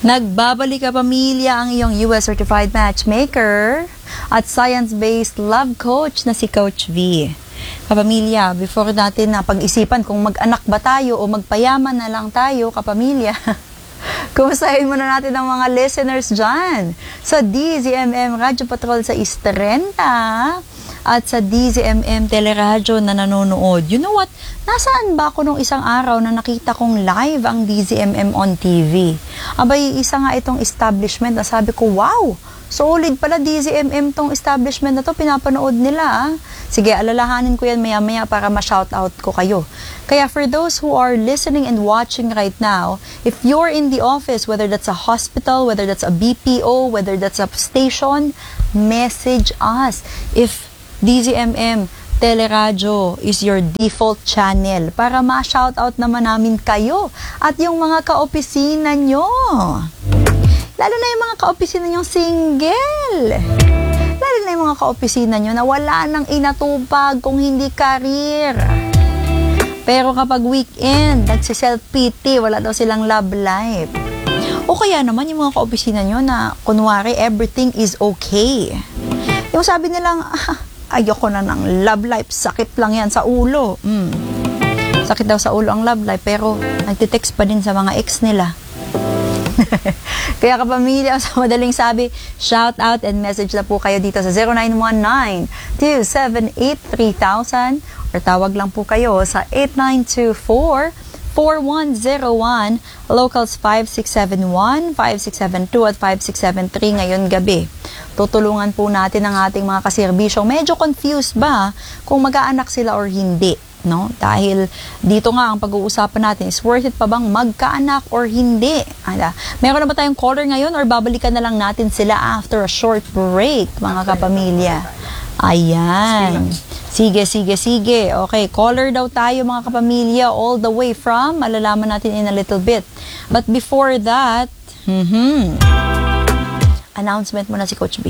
Nagbabalik ka pamilya ang iyong US Certified Matchmaker at Science-Based Love Coach na si Coach V. Kapamilya, before natin na pag-isipan kung mag-anak ba tayo o magpayaman na lang tayo, kapamilya, kumustahin muna natin ang mga listeners dyan sa DZMM Radio Patrol sa East 30 at sa DZMM Teleradyo na nanonood. You know what? Nasaan ba ako nung isang araw na nakita kong live ang DZMM on TV? Abay, isa nga itong establishment na sabi ko, wow! Solid pala DZMM tong establishment na to, pinapanood nila. Sige, alalahanin ko yan maya-maya para ma-shoutout ko kayo. Kaya for those who are listening and watching right now, if you're in the office, whether that's a hospital, whether that's a BPO, whether that's a station, message us. If DZMM Teleradyo is your default channel para ma-shoutout naman namin kayo at yung mga kaopisina nyo. Lalo na yung mga kaopisina nyo single. Lalo na yung mga kaopisina nyo na wala nang inatupag kung hindi karir. Pero kapag weekend, nagsiself-pity, wala daw silang love life. O kaya naman yung mga kaopisina nyo na kunwari everything is okay. Yung sabi nilang, ayoko na ng love life, sakit lang yan sa ulo. Sakit daw sa ulo ang love life, pero nagtitext pa din sa mga ex nila. Kaya kapamilya, sa madaling sabi, shout out and message na po kayo dito sa 0919-278-3000 or tawag lang po kayo sa 8924-4101, locals 5671, 5672 at 5673 ngayon gabi. Tutulungan po natin ang ating mga kaserbisyong medyo confused ba kung mag-aanak sila or hindi, no? Dahil dito nga ang pag-uusapan natin is worth it pa bang magkaanak or hindi? Meron na ba tayong caller ngayon or babalikan na lang natin sila after a short break, mga kapamilya? Ayan. Sige. Okay, caller daw tayo mga kapamilya all the way from, malalaman natin in a little bit. But before that, announcement muna si Coach B.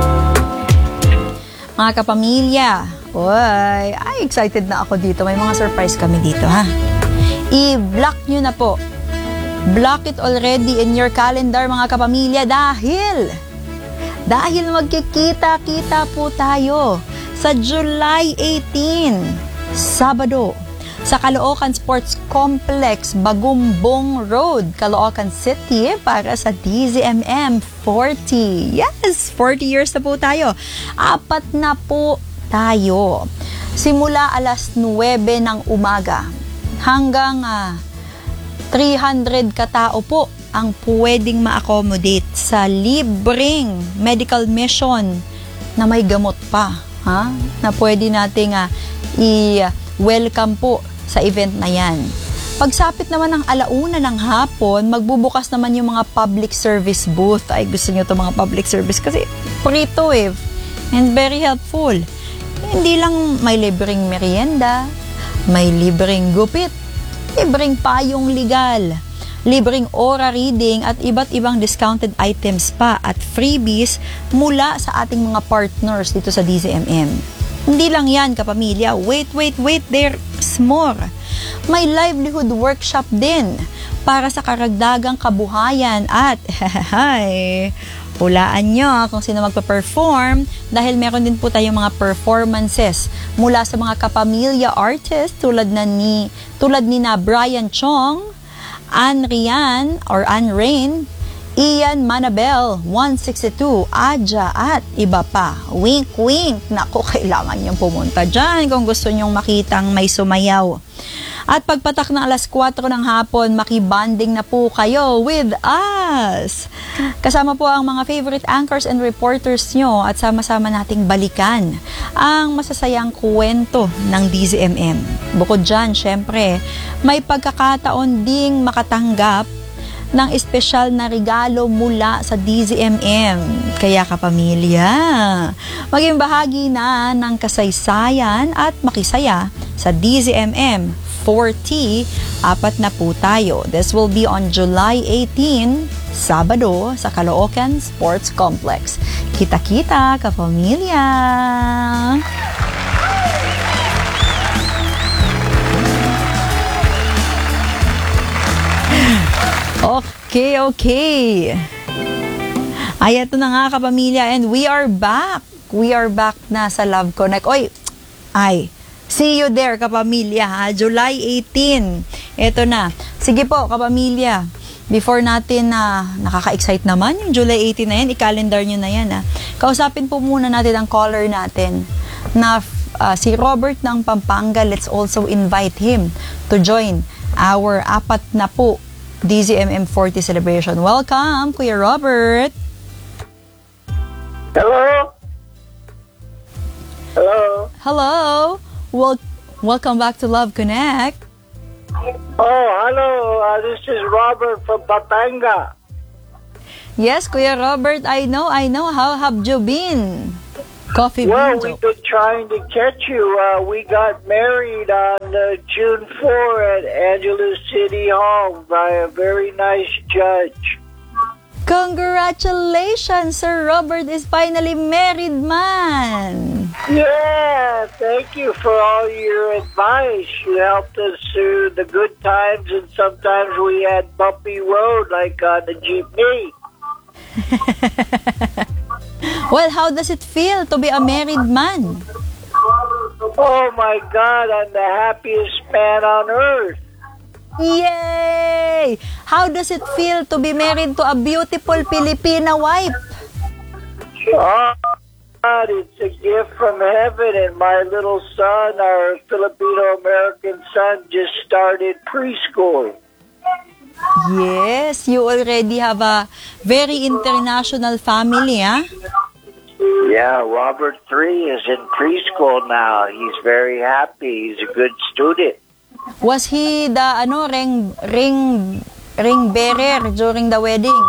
Mga kapamilya, excited na ako dito. May mga surprise kami dito, ha? I-block nyo na po. Block it already in your calendar, mga kapamilya, dahil magkikita-kita po tayo sa July 18, Sabado, sa Caloocan Sports Complex, Bagumbong Road, Caloocan City, para sa DZMM 40. Yes, 40 years na po tayo. 4 na po tayo. Simula alas 9 ng umaga hanggang 300 katao po ang pwedeng ma-accommodate sa libreng medical mission na may gamot pa, ha? Na pwede nating i-welcome po sa event na yan. Pagsapit naman ng 1:00 ng hapon, magbubukas naman yung mga public service booth. Ay, gusto nyo itong mga public service kasi free to and very helpful. Hindi lang may libreng merienda, may libreng gupit, libreng payong legal, libreng aura reading at iba't ibang discounted items pa at freebies mula sa ating mga partners dito sa DZMM. Hindi lang yan, kapamilya. Wait, there's more. May livelihood workshop din para sa karagdagang kabuhayan at hulaan nyo kung sino magpa-perform dahil meron din po tayong mga performances mula sa mga kapamilya artists tulad ni na Brian Chong, Ann Rain, Ian Manabel, 162, Aja at iba pa. Wink. Naku, kailangan niyong pumunta dyan kung gusto niyong makitang may sumayaw. At pagpatak ng alas 4 ng hapon, makibanding na po kayo with us. Kasama po ang mga favorite anchors and reporters nyo at sama-sama nating balikan ang masasayang kwento ng DZMM. Bukod dyan, syempre, may pagkakataon ding makatanggap ng espesyal na regalo mula sa DZMM. Kaya kapamilya, maging bahagi na ng kasaysayan at makisaya sa DZMM 40, 4 na po tayo. This will be on July 18, Sabado, sa Caloocan Sports Complex. Kita-kita, kapamilya! Okay. Ay, ito na nga kapamilya, and we are back. We are back na sa Love Connect. See you there kapamilya ha, July 18. Ito na. Sige po kapamilya, before natin nakaka-excite naman yung July 18 na yan, i-calendar nyo na yan ha. Kausapin po muna natin ang caller natin na si Robert ng Pampanga. Let's also invite him to join our 4 na po DZMM 40 celebration. Welcome, Kuya Robert. Hello? Hello. Welcome back to Love Connect. Oh, hello. This is Robert from Pampanga. Yes, Kuya Robert, I know. How have you been? Coffee Well, bean we've been trying to catch you. We got married on June 4 at Angeles City Hall by a very nice judge. Congratulations, Sir Robert is finally married man. Yeah, thank you for all your advice. You helped us through the good times, and sometimes we had bumpy road like on the jeepney. Well, how does it feel to be a married man? Oh my God, I'm the happiest man on earth. Yay! How does it feel to be married to a beautiful Filipina wife? Oh, God, it's a gift from heaven, and my little son, our Filipino-American son, just started preschool. Yes, you already have a very international family, huh? Yeah, Robert 3 is in preschool now. He's very happy. He's a good student. Was he the ring bearer during the wedding?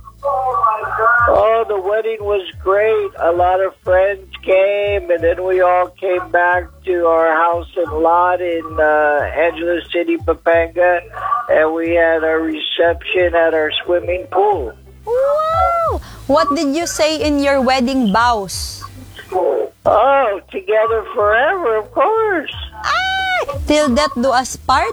Oh, the wedding was great. A lot of friends came, and then we all came back to our house and lot in Angeles City, Pampanga, and we had a reception at our swimming pool. Wow! What did you say in your wedding vows? Oh, together forever, of course. Till death do us part?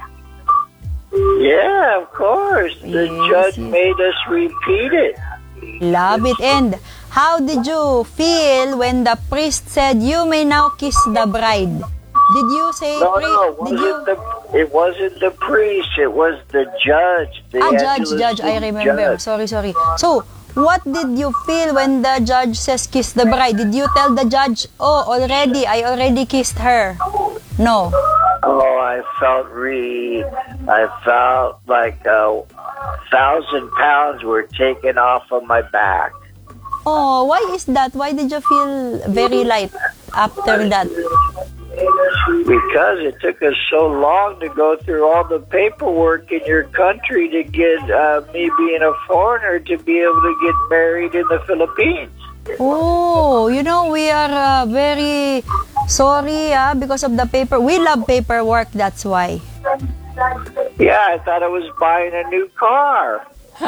Yeah, of course. The judge made us repeat it. Love it. And how did you feel when the priest said, "You may now kiss the bride"? Did you say? It wasn't the priest. It was the judge. Judge. I remember. Sorry. So, what did you feel when the judge says kiss the bride? Did you tell the judge, "Oh, I already kissed her"? No. Oh, I felt like 1,000 pounds were taken off of my back. Oh, why is that? Why did you feel very light after that? Because it took us so long to go through all the paperwork in your country to get me being a foreigner to be able to get married in the Philippines. Oh, we are very sorry because of the paper. We love paperwork, that's why. Yeah, I thought I was buying a new car.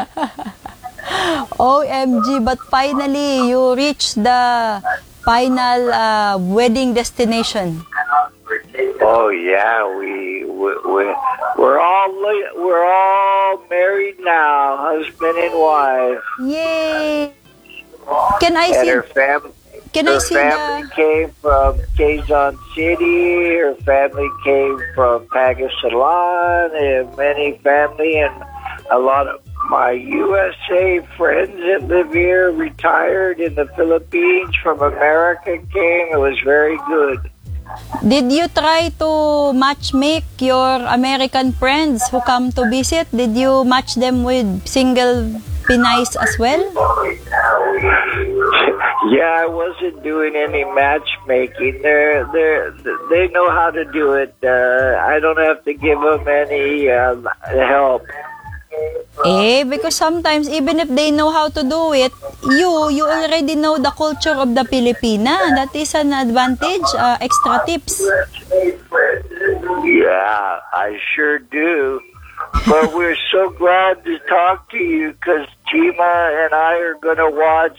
OMG, but finally you reached the final wedding destination. Oh yeah, we're all married now, husband and wife. Yay! Can I see? Her family came from Quezon City. Her family came from Pagasalan, and many family, and a lot of my USA friends that live here, retired in the Philippines from America, came. It was very good. Did you try to matchmake your American friends who come to visit? Did you match them with single Pinays as well? Yeah, I wasn't doing any matchmaking. They know how to do it. I don't have to give them any help. Because sometimes even if they know how to do it, you already know the culture of the Filipina. That is an advantage, extra tips. Yeah, I sure do. But we're so glad to talk to you because Chima and I are going to watch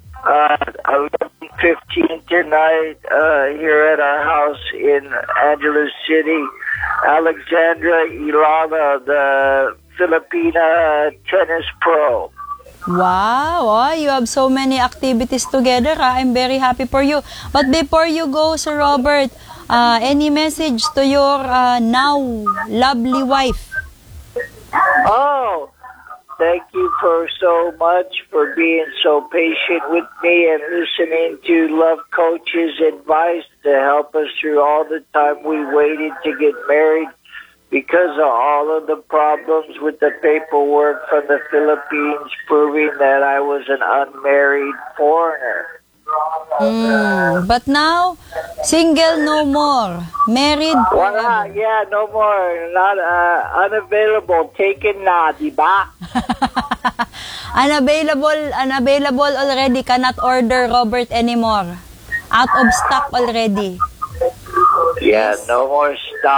11:15 tonight here at our house in Angeles City. Alexandra Ilana, the Filipina tennis pro. Wow, oh, you have so many activities together. I'm very happy for you. But before you go, Sir Robert, any message to your now lovely wife? Oh, thank you for so much for being so patient with me and listening to Love Coach's advice to help us through all the time we waited to get married because of all of the problems with the paperwork from the Philippines proving that I was an unmarried foreigner. But now, single no more. Married Wala, forever. yeah, no more. Not unavailable. Taken na, di ba? Unavailable already. Cannot order Robert anymore. Out of stock already. Yeah, no more stock.